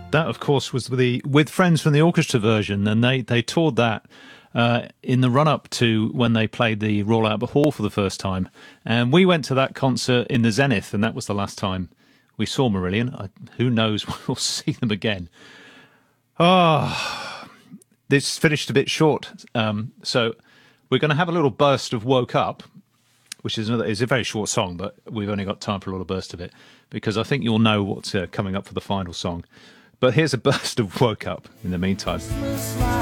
That, of course, was with Friends from the Orchestra version, and they toured that in the run-up to when they played the Royal Albert Hall for the first time. And we went to that concert in the Zenith, and that was the last time we saw Marillion. Who knows when we'll see them again. Oh, this finished a bit short, so we're going to have a little burst of Woke Up, which is a very short song, but we've only got time for a little burst of it, because I think you'll know what's coming up for the final song. But here's a burst of Woke Up in the meantime.